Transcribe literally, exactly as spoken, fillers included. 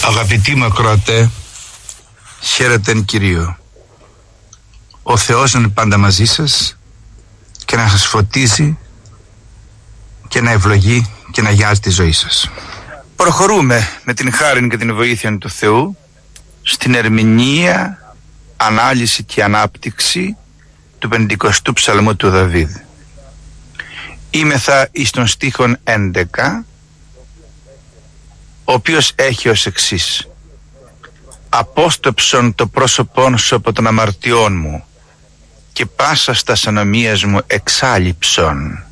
Αγαπητοί μου ακροατέ, χαίρετεν Κυρίω. Ο Θεός να είναι πάντα μαζί σας και να σας φωτίζει και να ευλογεί και να γιάζει τη ζωή σας. Προχωρούμε με την χάρη και την βοήθεια του Θεού στην ερμηνεία, ανάλυση και ανάπτυξη του πεντηκοστού ψαλμού του Δαβίδ. Είμεθα εις των στίχων έντεκα, ο οποίος έχει ως εξής: «Απόστοψον το πρόσωπόν σου από των αμαρτιών μου και πάσα στα ανομίας μου εξάλειψον.